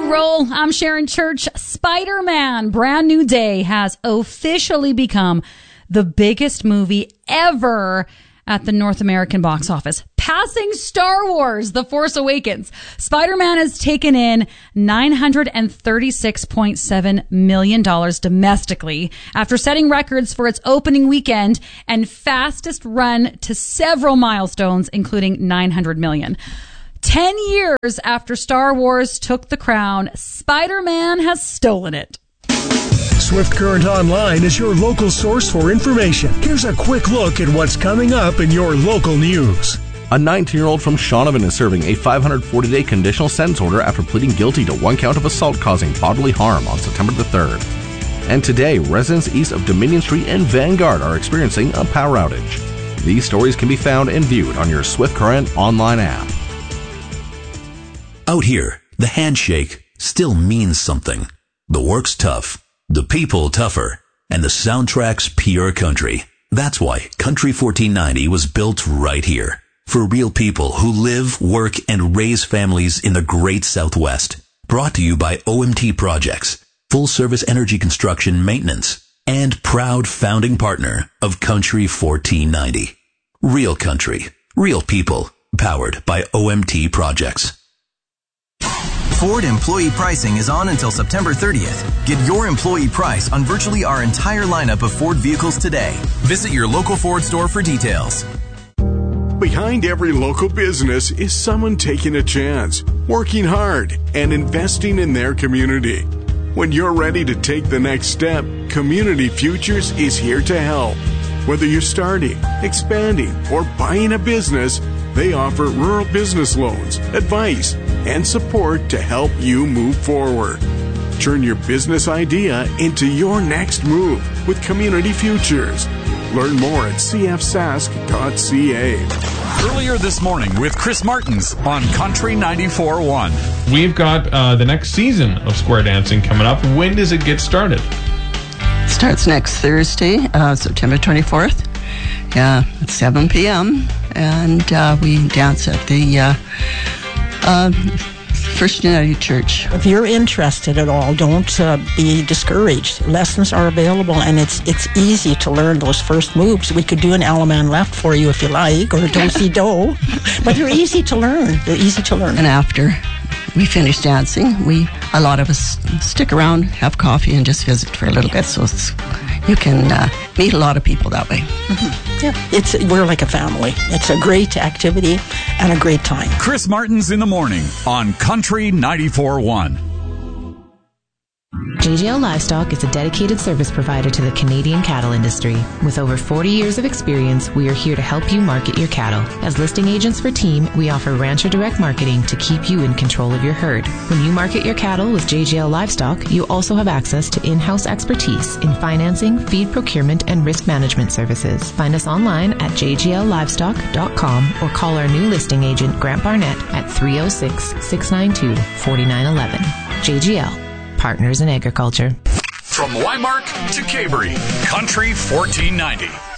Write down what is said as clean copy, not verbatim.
you roll. I'm Sharon Church. Spider-Man Brand New Day has officially become the biggest movie ever at the North American box office, passing Star Wars: The Force Awakens. Spider-Man has taken in $936.7 million domestically after setting records for its opening weekend and fastest run to several milestones, including 900 million. 10 years after Star Wars took the crown, Spider-Man has stolen it. Swift Current Online is your local source for information. Here's a quick look at what's coming up in your local news. A 19-year-old from Shaunavon is serving a 540-day conditional sentence order after pleading guilty to one count of assault causing bodily harm on September the 3rd. And today, residents east of Dominion Street and Vanguard are experiencing a power outage. These stories can be found and viewed on your Swift Current Online app. Out here, the handshake still means something. The work's tough, the people tougher, and the soundtrack's pure country. That's why Country 1490 was built right here. For real people who live, work, and raise families in the great Southwest. Brought to you by OMT Projects, full-service energy construction maintenance, and proud founding partner of Country 1490. Real country, real people, powered by OMT Projects. Ford employee pricing is on until September 30th. Get your employee price on virtually our entire lineup of Ford vehicles today. Visit your local Ford store for details. Behind every local business is someone taking a chance, working hard, and investing in their community. When you're ready to take the next step, Community Futures is here to help. Whether you're starting, expanding, or buying a business, they offer rural business loans, advice, and support to help you move forward. Turn your business idea into your next move with Community Futures. Learn more at cfsask.ca. Earlier this morning with Chris Martins on Country 94.1. We've got the next season of Square Dancing coming up. When does it get started? Starts next Thursday, September 24th. At 7 p.m. And we dance at the First United Church. If you're interested at all, don't be discouraged. Lessons are available, and it's easy to learn those first moves. We could do an Alaman left for you if you like, or do-si-do, but they're easy to learn. And after we finish dancing, a lot of us stick around, have coffee, and just visit for a little bit. So you can meet a lot of people that way. Mm-hmm. Yeah, we're like a family. It's a great activity and a great time. Chris Martins in the morning on Country 94.1. JGL Livestock is a dedicated service provider to the Canadian cattle industry. With over 40 years of experience, we are here to help you market your cattle. As listing agents for Team, we offer Rancher Direct Marketing to keep you in control of your herd. When you market your cattle with JGL Livestock, you also have access to in-house expertise in financing, feed procurement, and risk management services. Find us online at jgllivestock.com or call our new listing agent, Grant Barnett, at 306-692-4911. JGL. Partners in Agriculture. From Wymark to Cabery, Country 1490.